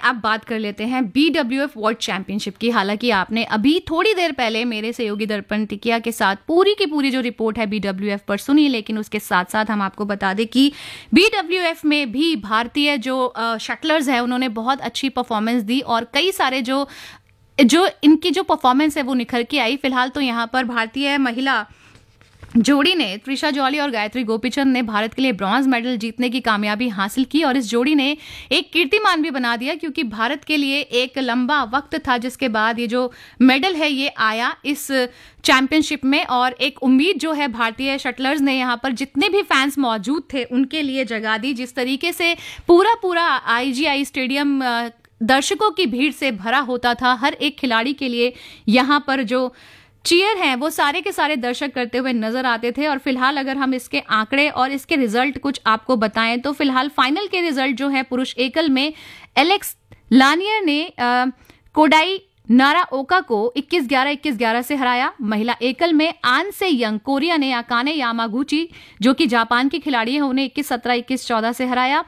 अब बात कर लेते हैं BWF वर्ल्ड चैंपियनशिप की। हालांकि आपने अभी थोड़ी देर पहले मेरे सहयोगी दर्पण टिकिया के साथ पूरी की पूरी जो रिपोर्ट है BWF पर सुनी, लेकिन उसके साथ साथ हम आपको बता दें कि BWF में भी भारतीय जो शटलर्स हैं उन्होंने बहुत अच्छी परफॉर्मेंस दी और कई सारे जो इनकी जो परफॉर्मेंस है वो निखर के आई। फिलहाल तो यहाँ पर भारतीय महिला जोड़ी ने त्रिशा जॉली और गायत्री गोपीचंद ने भारत के लिए ब्रॉन्ज मेडल जीतने की कामयाबी हासिल की और इस जोड़ी ने एक कीर्तिमान भी बना दिया, क्योंकि भारत के लिए एक लंबा वक्त था जिसके बाद ये जो मेडल है ये आया इस चैंपियनशिप में। और एक उम्मीद जो है भारतीय शटलर्स ने यहाँ पर जितने भी फैंस मौजूद थे उनके लिए जगा दी। जिस तरीके से पूरा IGI स्टेडियम दर्शकों की भीड़ से भरा होता था, हर एक खिलाड़ी के लिए यहाँ पर जो चीयर हैं वो सारे के सारे दर्शक करते हुए नजर आते थे। और फिलहाल अगर हम इसके आंकड़े और इसके रिजल्ट कुछ आपको बताएं तो फिलहाल फाइनल के रिजल्ट जो है पुरुष एकल में एलेक्स लानियर ने कोडाई नाराओका को 21-11, 21-11 से हराया। महिला एकल में आन से यंग कोरिया ने अकाने यामागुची जो कि जापान की खिलाड़ी है उन्हें 21-17, 21-14 से हराया।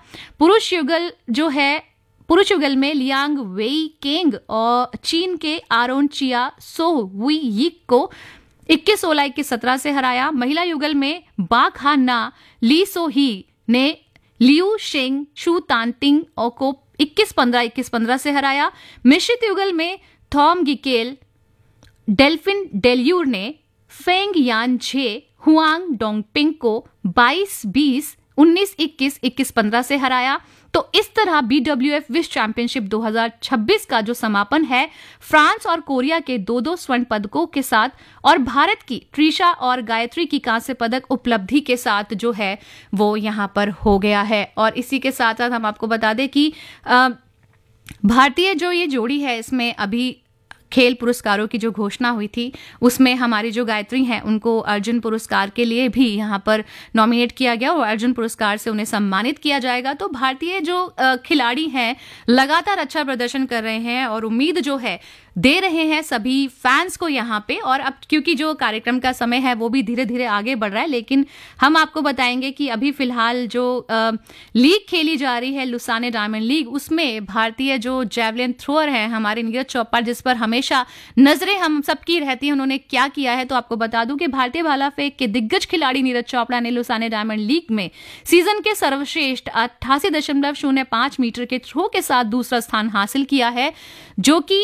पुरुष युगल में लियांग वेई केंग और चीन के आरोन चिया सो हुई यिक को 21-16, 21-17 से हराया। महिला युगल में बाक हा ना ली सो ही ने लियू शेंग शू तानटिंग को 21-15, 21-15 से हराया। मिश्रित युगल में थॉम गिकेल डेल्फिन डेल्यूर ने फेंग यान झे हुआंग डोंगपिंग को 22-20, 19-21, 21-15 से हराया। तो इस तरह BWF विश्व चैंपियनशिप 2026 का जो समापन है फ्रांस और कोरिया के 2-2 स्वर्ण पदकों के साथ और भारत की त्रिशा और गायत्री की कांस्य पदक उपलब्धि के साथ जो है वो यहां पर हो गया है। और इसी के साथ साथ हम आपको बता दें कि भारतीय जो ये जोड़ी है इसमें अभी खेल पुरस्कारों की जो घोषणा हुई थी उसमें हमारी जो गायत्री हैं उनको अर्जुन पुरस्कार के लिए भी यहाँ पर नॉमिनेट किया गया और अर्जुन पुरस्कार से उन्हें सम्मानित किया जाएगा। तो भारतीय जो खिलाड़ी हैं लगातार अच्छा प्रदर्शन कर रहे हैं और उम्मीद जो है दे रहे हैं सभी फैंस को यहाँ पे। और अब क्योंकि जो कार्यक्रम का समय है वो भी धीरे धीरे आगे बढ़ रहा है, लेकिन हम आपको बताएंगे कि अभी फिलहाल जो लीग खेली जा रही है लुसाने डायमंड लीग, उसमें भारतीय जो जेवलिन थ्रोअर है हमारे नीरज चोपड़ा, जिस पर हमेशा नजरें हम सबकी रहती हैं, उन्होंने क्या किया है तो आपको बता दूं कि भारतीय भाला फेंक के दिग्गज खिलाड़ी नीरज चोपड़ा ने लुसाने डायमंड लीग में सीजन के सर्वश्रेष्ठ 88.05 मीटर के थ्रो के साथ दूसरा स्थान हासिल किया है, जो कि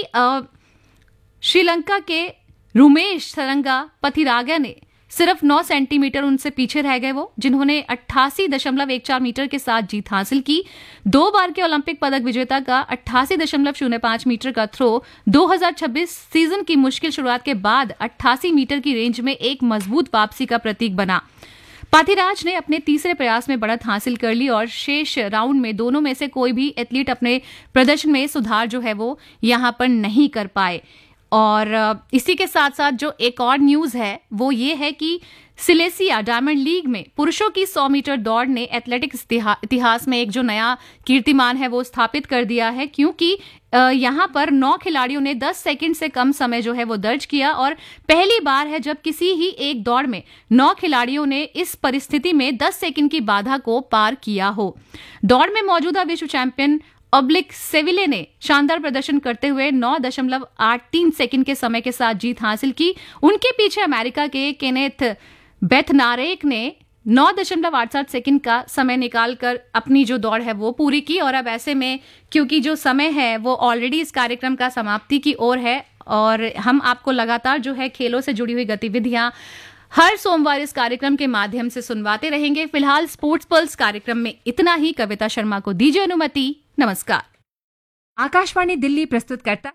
श्रीलंका के रुमेश सरंगा पथिरागा ने सिर्फ 9 सेंटीमीटर उनसे पीछे रह गए, वो जिन्होंने 88.14 मीटर के साथ जीत हासिल की। 2 बार के ओलंपिक पदक विजेता का 88.05 मीटर का थ्रो 2026 सीजन की मुश्किल शुरुआत के बाद 88 मीटर की रेंज में एक मजबूत वापसी का प्रतीक बना। पाथिराज ने अपने तीसरे प्रयास में बढ़त हासिल कर ली और शेष राउंड में दोनों में से कोई भी एथलीट अपने प्रदर्शन में सुधार जो है वो यहां पर नहीं कर पाए। और इसी के साथ साथ जो एक और न्यूज है वो ये है कि सिलेसिया डायमंड लीग में पुरुषों की 100 मीटर दौड़ ने एथलेटिक्स इतिहास में एक जो नया कीर्तिमान है वो स्थापित कर दिया है, क्योंकि यहां पर 9 खिलाड़ियों ने 10 सेकंड से कम समय जो है वो दर्ज किया और पहली बार है जब किसी ही एक दौड़ में 9 खिलाड़ियों ने इस परिस्थिति में 10 सेकंड की बाधा को पार किया हो। दौड़ में मौजूदा विश्व चैंपियन ऑब्लिक सेविले ने शानदार प्रदर्शन करते हुए 9.83 सेकंड के समय के साथ जीत हासिल की। उनके पीछे अमेरिका के केनेथ बेथनारेक ने 9.87 सेकंड का समय निकालकर अपनी जो दौड़ है वो पूरी की। और अब ऐसे में क्योंकि जो समय है वो ऑलरेडी इस कार्यक्रम का समाप्ति की ओर है और हम आपको लगातार जो है खेलों से जुड़ी हुई गतिविधियां हर सोमवार इस कार्यक्रम के माध्यम से सुनवाते रहेंगे। फिलहाल स्पोर्ट्स पल्स कार्यक्रम में इतना ही। कविता शर्मा को दीजिए अनुमति। नमस्कार। आकाशवाणी दिल्ली प्रस्तुत करता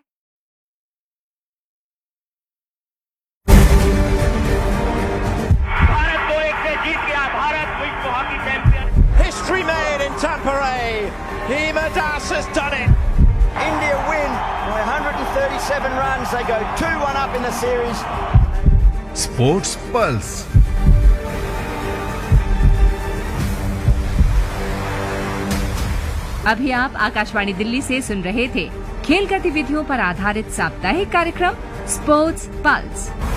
भारत 2-1 से जीत गया। भारत विश्व hockey champion. History made in Tampere. Hima Das has done it. India win by 137 runs. They go 2-1 up in the series. Sports pulse. अभी आप आकाशवाणी दिल्ली से सुन रहे थे खेल गतिविधियों पर आधारित साप्ताहिक कार्यक्रम स्पोर्ट्स पल्स।